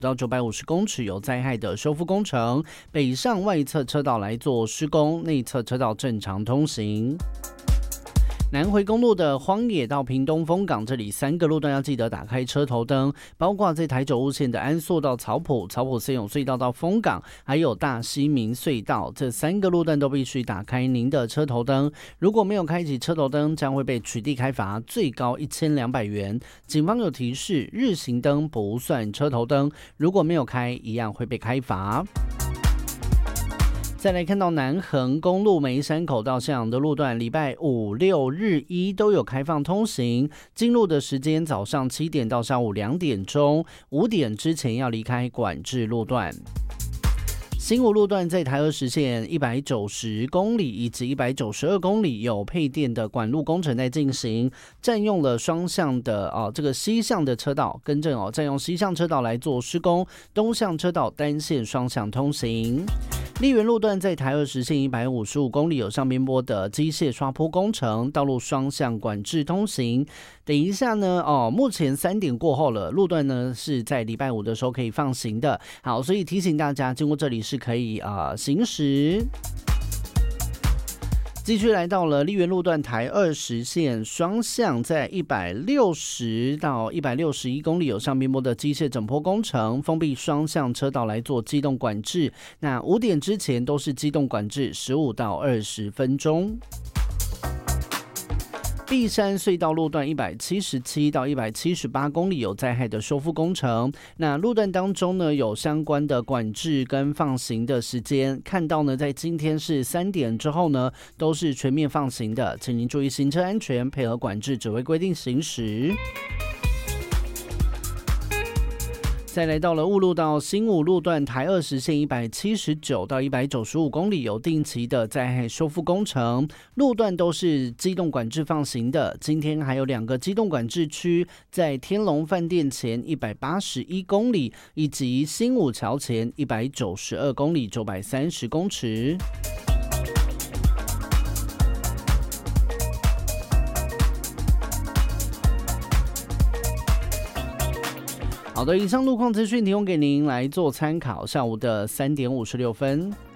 到950公尺有灾害的修复工程，北上外侧车道来做施工，内侧车道正常通行。南回公路的荒野到屏东丰港，这里3个路段要记得打开车头灯，包括在台九路线的安朔到草埔森永隧道到丰港，还有大溪民隧道，这3个路段都必须打开您的车头灯。如果没有开启车头灯，将会被取缔开罚，最高1200元。警方有提示，日行灯不算车头灯，如果没有开，一样会被开罚。再来看到南横公路梅山口到向阳的路段，礼拜5、6、日1都有开放通行，进入的时间早上7点到下午2点钟，5点之前要离开管制路段。新武路段在台20线190公里以及192公里有配电的管路工程在进行，占用了双向的这个西向的车道，更正占用西向车道来做施工，东向车道单线双向通行。丽园路段在台20线155公里有上边坡的机械刷坡工程，道路双向管制通行。等一下呢，目前3点过后了，路段呢是在礼拜5的时候可以放行的。好，所以提醒大家，经过这里是可以行驶。继续来到了丽园路段台20线双向，在160到161公里有上边坡的机械整坡工程，封闭双向车道来做机动管制。那5点之前都是机动管制15到20分钟。碧山隧道路段177到178公里有灾害的修复工程，那路段当中呢有相关的管制跟放行的时间，看到呢在今天是3点之后呢都是全面放行的，请您注意行车安全，配合管制指挥规定行驶。再来到了雾路到新武路段台20线179到195公里有定期的灾害修复工程，路段都是机动管制放行的。今天还有2个机动管制区，在天龙饭店前181公里，以及新武桥前192公里930公尺。好的，以上路况资讯提供给您来做参考。下午的3点56分。